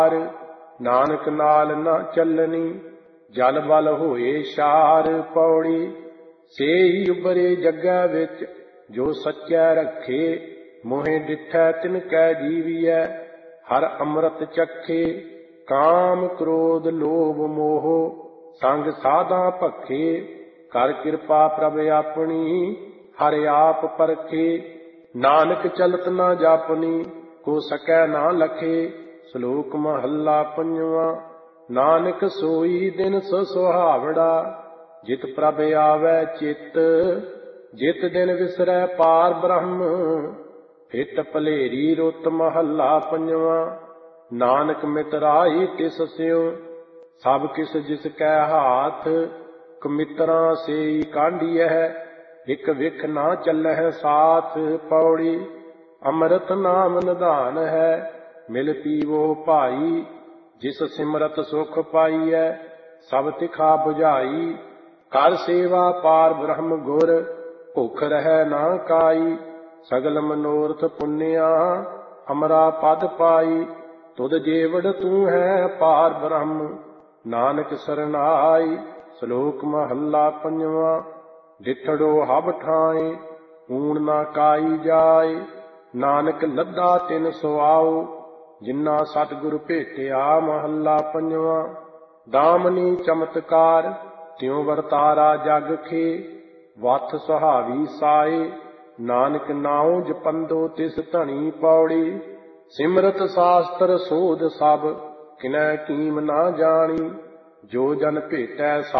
नानक नाल न चलनी जल बल होए शार। पौड़ी सेई उबरे जग्गै विच जो सच्चै रखे, मोहे डिठै तिन कै जीवियै हर अमृत चखे। काम क्रोध लोभ मोह संग साधा भखे, कर कृपा प्रभ अपनी हर आप परखे। नानक चलत न जापनी को सकै ना लखे। श्लोक महला पंजवा। नानक सोई दिन सो सुहावड़ा, जित प्रभ आवै चित। जित दिन विसरै पार ब्रह्म, फिट भलेरी रुत। महला पंजवा। नानक मितराई तिस स्यों, सब किस जिसकै हाथ। कमितरां सेई कांढियः, हिक विख ना चलह साथ। पौड़ी अमृत नाम निधान है, मिल पीवो भाई। जिस सिमरत सुख पाईਐ, सब तिखा बुझाई। कर सेवा पार ब्रह्म गुर, भुख रहै ना काई। सगल मनोरथ पुण्या, अमरा पद पाई। तुद जेवड़ तू है पार ब्रह्म, नानक सरनाई। श्लोक महला पंजवा। डिठड़ो हब ठाए, ऊण ना काई जाए। नानक लद्दा तिन सुआओ, जिन्ना सतगुर भेटिया। महला पंजवा। दामनी चमत्कार, त्यों वरतारा जग खे। वथ सुहावी साए, नानक नाਉ जपंदो तिस धनी। पौड़ी सिमरत शास्त्र सोध सब, किनै कीम ना जानी। जो जन भेटै